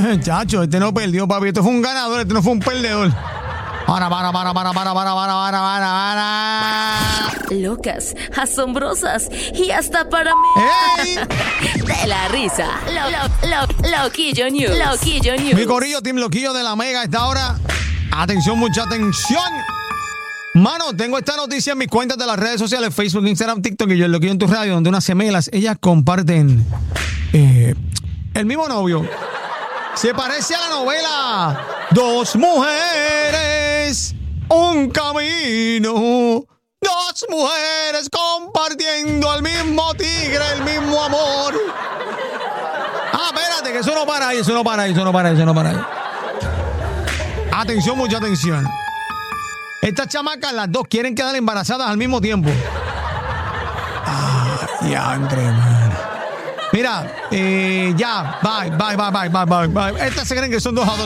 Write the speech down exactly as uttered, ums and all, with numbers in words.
Chacho, este no perdió, papi. Este fue un ganador, este no fue un perdedor. Para, para, para, para, para, para, para, para, para, para. Locas, asombrosas y hasta para mí. ¡Ey! De la risa. Lo, lo, lo, Loquillo News. Loquillo News. Mi corillo, Team Loquillo de la Mega, a esta hora. Atención, mucha atención. Mano, tengo esta noticia en mis cuentas de las redes sociales, Facebook, Instagram, TikTok y yo, el Loquillo en tu radio, donde unas gemelas, ellas comparten eh, el mismo novio. Se parece a la novela Dos mujeres, un camino. Dos mujeres compartiendo el mismo tigre, el mismo amor. Ah, espérate, que eso no para ahí, eso no para ahí, eso no para ahí, eso no para ahí. Atención, mucha atención. Estas chamacas, las dos, quieren quedar embarazadas al mismo tiempo. Ah, ya, André, man. Mira, eh, ya, bye, bye, bye, bye, bye, bye, bye. Estas se creen que son dos adolescentes.